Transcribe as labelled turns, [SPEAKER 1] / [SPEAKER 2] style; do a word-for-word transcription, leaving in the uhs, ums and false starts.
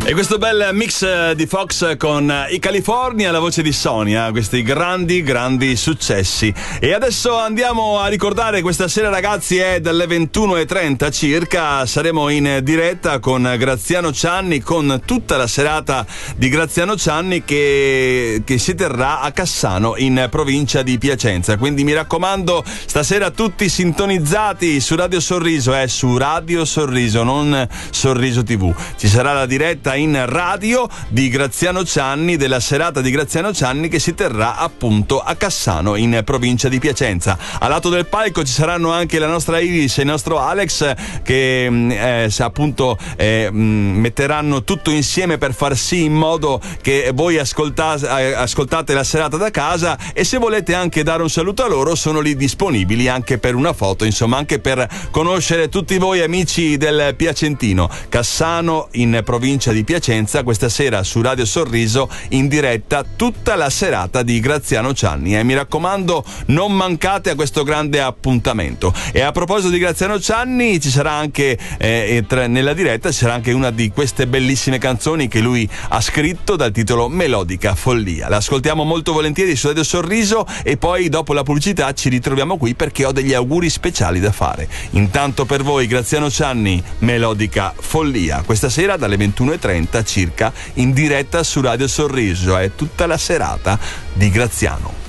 [SPEAKER 1] E questo bel mix di Fox con i California, la voce di Sonia, questi grandi grandi successi. E adesso andiamo a ricordare, questa sera ragazzi è dalle ventuno e trenta circa, saremo in diretta con Graziano Cianni, con tutta la serata di Graziano Cianni che, che si terrà a Cassano in provincia di Piacenza. Quindi mi raccomando, stasera tutti sintonizzati su Radio Sorriso, è eh, su Radio Sorriso, non Sorriso tivù. Ci sarà la diretta in radio di Graziano Cianni, della serata di Graziano Cianni che si terrà appunto a Cassano in provincia di Piacenza. Al lato del palco ci saranno anche la nostra Iris e il nostro Alex che eh, appunto eh, metteranno tutto insieme per far sì in modo che voi ascoltate, ascoltate la serata da casa, e se volete anche dare un saluto a loro sono lì disponibili anche per una foto, insomma anche per conoscere tutti voi amici del Piacentino. Cassano in provincia di Piacenza, questa sera su Radio Sorriso in diretta tutta la serata di Graziano Cianni, e eh. mi raccomando non mancate a questo grande appuntamento. E a proposito di Graziano Cianni, ci sarà anche eh, tra, nella diretta ci sarà anche una di queste bellissime canzoni che lui ha scritto dal titolo Melodica Follia. L'ascoltiamo molto volentieri su Radio Sorriso e poi dopo la pubblicità ci ritroviamo qui perché ho degli auguri speciali da fare. Intanto per voi Graziano Cianni, Melodica Follia, questa sera dalle ventuno e trenta circa in diretta su Radio Sorriso, è tutta la serata di Graziano.